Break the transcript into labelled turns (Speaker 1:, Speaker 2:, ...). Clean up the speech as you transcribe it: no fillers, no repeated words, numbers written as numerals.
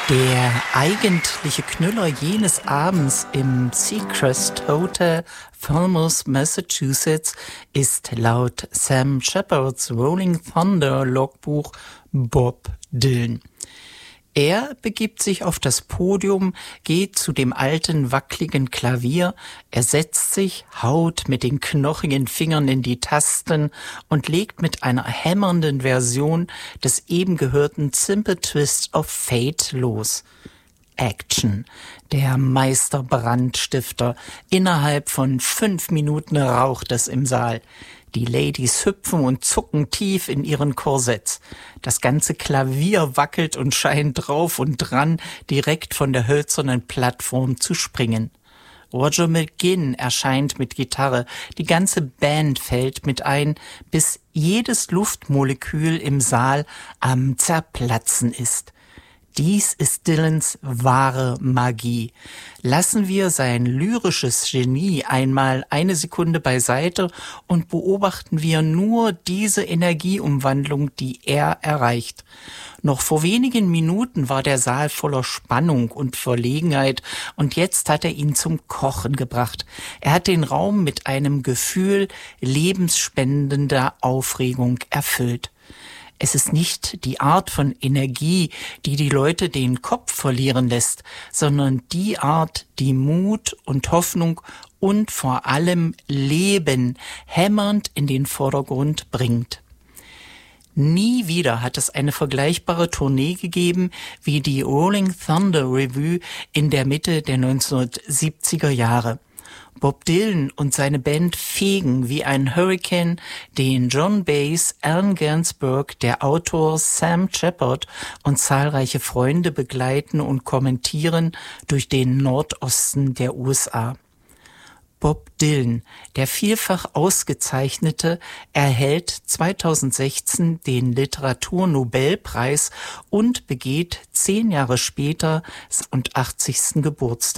Speaker 1: Der eigentliche Knüller jenes Abends im Seacrest Hotel, Falmouth, Massachusetts, ist laut Sam Shepards Rolling Thunder Logbuch Bob Dylan. Er begibt sich auf das Podium, geht zu dem alten, wackligen Klavier, er setzt sich, haut mit den knochigen Fingern in die Tasten und legt mit einer hämmernden Version des eben gehörten Simple Twist of Fate los. Action. Der Meisterbrandstifter. Innerhalb von 5 Minuten raucht es im Saal. Die Ladies hüpfen und zucken tief in ihren Korsetts. Das ganze Klavier wackelt und scheint drauf und dran, direkt von der hölzernen Plattform zu springen. Roger McGuinn erscheint mit Gitarre, die ganze Band fällt mit ein, bis jedes Luftmolekül im Saal am Zerplatzen ist. Dies ist Dylans wahre Magie. Lassen wir sein lyrisches Genie einmal eine Sekunde beiseite und beobachten wir nur diese Energieumwandlung, die er erreicht. Noch vor wenigen Minuten war der Saal voller Spannung und Verlegenheit und jetzt hat er ihn zum Kochen gebracht. Er hat den Raum mit einem Gefühl lebensspendender Aufregung erfüllt. Es ist nicht die Art von Energie, die die Leute den Kopf verlieren lässt, sondern die Art, die Mut und Hoffnung und vor allem Leben hämmernd in den Vordergrund bringt. Nie wieder hat es eine vergleichbare Tournee gegeben wie die Rolling Thunder Revue in der Mitte der 1970er Jahre. Bob Dylan und seine Band fegen wie ein Hurrikan den John Baez, Allen Ginsberg, der Autor Sam Shepard und zahlreiche Freunde begleiten und kommentieren durch den Nordosten der USA. Bob Dylan, der vielfach Ausgezeichnete, erhält 2016 den Literaturnobelpreis und begeht 10 Jahre später und 80. Geburtstag.